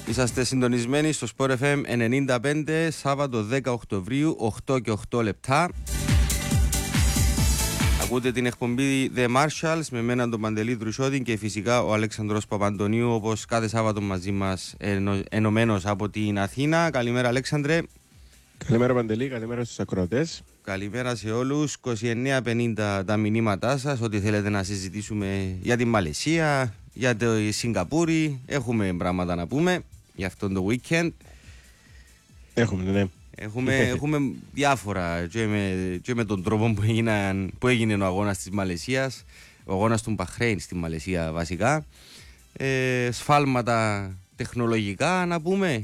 Είσαστε συντονισμένοι στο Sport FM 95, Σάββατο 10 Οκτωβρίου, 8 και 8 λεπτά. Ακούτε την εκπομπή The Marshalls με μένα τον Παντελή Δρουσιώτη και φυσικά ο Αλέξανδρος Παπαντονίου, όπως κάθε Σάββατο μαζί μας, ενωμένος από την Αθήνα. Καλημέρα Αλέξανδρε. Καλημέρα Παντελή, καλημέρα στους ακροατές. Καλημέρα σε όλους. 29:50 τα μηνύματά σας, ό,τι θέλετε να συζητήσουμε για την Μαλαισία, για το Σιγκαπούρη. Έχουμε πράγματα να πούμε για αυτόν το weekend. Ναι. Έχουμε διάφορα και με τον τρόπο που έγινε ο αγώνας της Μαλαισίας, ο αγώνας του Μπαχρέιν στη Μαλαισία βασικά. Σφάλματα τεχνολογικά να πούμε